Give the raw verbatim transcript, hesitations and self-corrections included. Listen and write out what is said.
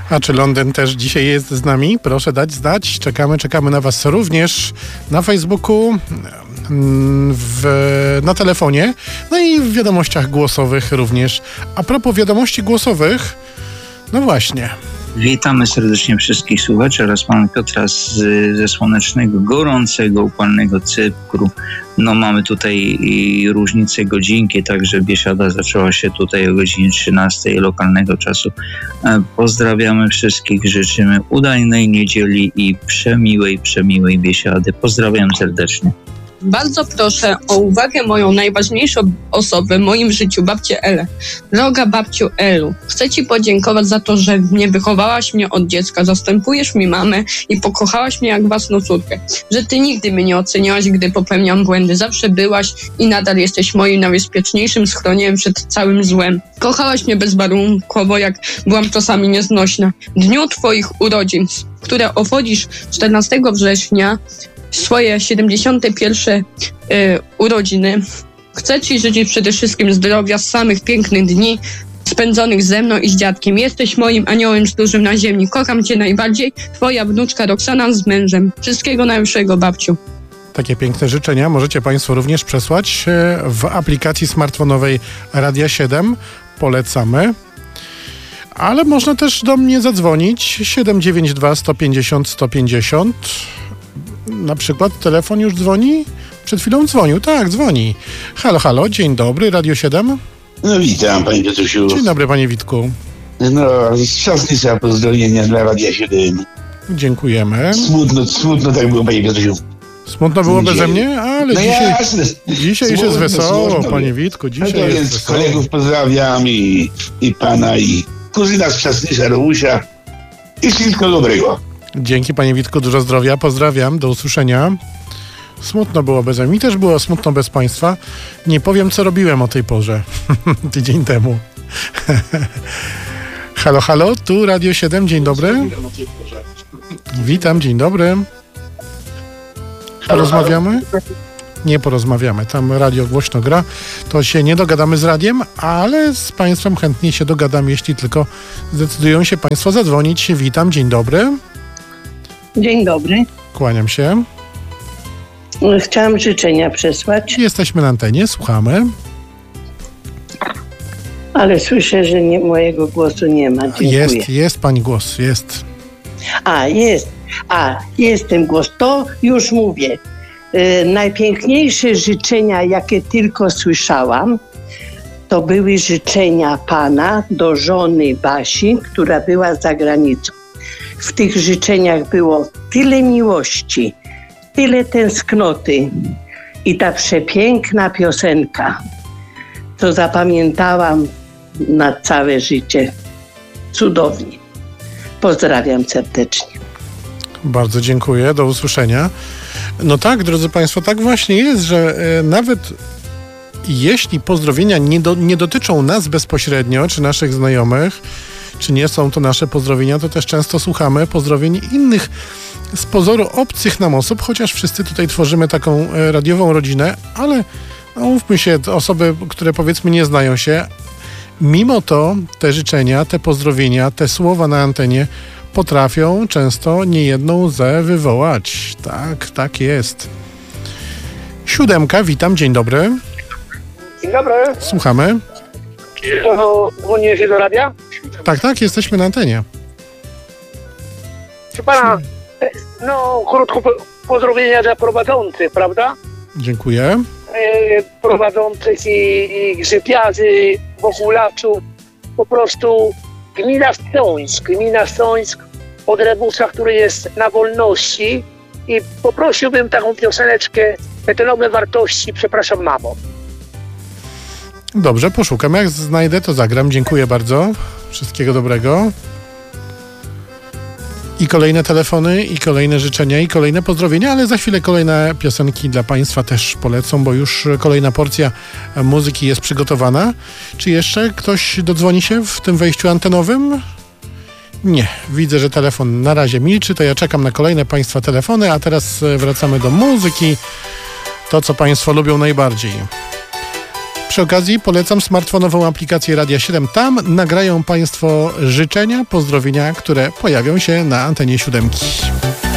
A czy Londyn też dzisiaj jest z nami? Proszę dać znać. Czekamy, czekamy na was również na Facebooku, w, na telefonie, no i w wiadomościach głosowych również. A propos wiadomości głosowych, no właśnie. Witamy serdecznie wszystkich słuchaczy oraz pana Piotra z, ze słonecznego, gorącego, upalnego Cypru. No mamy tutaj różnice godzinki, także biesiada zaczęła się tutaj o godzinie trzynastej lokalnego czasu. Pozdrawiamy wszystkich, życzymy udajnej niedzieli i przemiłej, przemiłej biesiady. Pozdrawiam serdecznie. Bardzo proszę o uwagę moją najważniejszą osobę w moim życiu, babcię Elę. Droga babciu Elu, chcę ci podziękować za to, że mnie wychowałaś mnie od dziecka, zastępujesz mi mamę i pokochałaś mnie jak własną córkę. Że ty nigdy mnie nie oceniałaś, gdy popełniam błędy. Zawsze byłaś i nadal jesteś moim najbezpieczniejszym schroniem przed całym złem. Kochałaś mnie bezwarunkowo, jak byłam czasami nieznośna. W dniu twoich urodzin, które obchodzisz czternastego września, swoje siedemdziesiąte pierwsze y, urodziny. Chcę ci życzyć przede wszystkim zdrowia, samych pięknych dni spędzonych ze mną i z dziadkiem. Jesteś moim aniołem stróżem na ziemi. Kocham cię najbardziej. Twoja wnuczka Roxana z mężem. Wszystkiego najlepszego, babciu. Takie piękne życzenia możecie państwo również przesłać w aplikacji smartfonowej Radia siedem. Polecamy. Ale można też do mnie zadzwonić siedem dziewięć dwa sto pięćdziesiąt sto pięćdziesiąt. Na przykład telefon już dzwoni? Przed chwilą dzwonił, tak, dzwoni. Halo, halo, dzień dobry, Radio siedem. No witam, panie Piotrusiu. Dzień dobry, panie Witku. No, z Trzasnyca pozdrowienia dla Radia siedem. Dziękujemy. Smutno, smutno tak było, panie Piotrusiu. Smutno było beze mnie, ale no dzisiaj, jasne. dzisiaj już jest wesoło, smutno, panie Witku, dzisiaj no to jest więc wesoło. kolegów pozdrawiam i, i pana, i kuzyna z Trzasnyca, Rołusia i wszystkiego dobrego. Dzięki, panie Witku, dużo zdrowia, pozdrawiam, do usłyszenia. Smutno było beze mnie, mi też było smutno bez państwa. Nie powiem, co robiłem o tej porze, tydzień temu. Halo, halo, tu Radio siedem, dzień dobry. Witam, dzień dobry. Porozmawiamy? Nie porozmawiamy, tam radio głośno gra, to się nie dogadamy z radiem, ale z państwem chętnie się dogadam, jeśli tylko zdecydują się państwo zadzwonić. Witam, dzień dobry. Dzień dobry. Kłaniam się. Chciałam życzenia przesłać. Jesteśmy na antenie, słuchamy. Ale słyszę, że nie, mojego głosu nie ma. Dziękuję. Jest, jest pani głos, jest. A, jest. A, jest ten głos. To już mówię. E, najpiękniejsze życzenia, jakie tylko słyszałam, to były życzenia pana do żony Basi, która była za granicą. W tych życzeniach było tyle miłości, tyle tęsknoty i ta przepiękna piosenka, co zapamiętałam na całe życie. Cudownie. Pozdrawiam serdecznie. Bardzo dziękuję, do usłyszenia. No tak, drodzy państwo, tak właśnie jest, że e, nawet jeśli pozdrowienia nie, do, nie dotyczą nas bezpośrednio, czy naszych znajomych, czy nie są to nasze pozdrowienia, to też często słuchamy pozdrowień innych z pozoru obcych nam osób, chociaż wszyscy tutaj tworzymy taką e, radiową rodzinę, ale no, mówmy się, osoby, które powiedzmy nie znają się, mimo to te życzenia, te pozdrowienia, te słowa na antenie potrafią często niejedną łzę wywołać. Tak, tak jest. Siódemka, witam, dzień dobry. Dzień dobry. Słuchamy. To dzwonię się do radia? Tak, tak, jesteśmy na antenie. Czy pana, no krótko po- pozdrowienia dla prowadzących, prawda? Dziękuję. E, prowadzących i, i grzybiarzy, wokół po prostu gmina Stońsk, gmina Stońsk od Rebusza, który jest na wolności i poprosiłbym taką pioseneczkę Metalowe wartości, przepraszam mamo. Dobrze, poszukam. Jak znajdę, to zagram. Dziękuję bardzo. Wszystkiego dobrego. I kolejne telefony, i kolejne życzenia, i kolejne pozdrowienia, ale za chwilę kolejne piosenki dla państwa też polecą, bo już kolejna porcja muzyki jest przygotowana. Czy jeszcze ktoś dodzwoni się w tym wejściu antenowym? Nie. Widzę, że telefon na razie milczy, to ja czekam na kolejne państwa telefony, a teraz wracamy do muzyki. To, co państwo lubią najbardziej. Przy okazji polecam smartfonową aplikację Radia siedem. Tam nagrają Państwo życzenia, pozdrowienia, które pojawią się na antenie siódemki.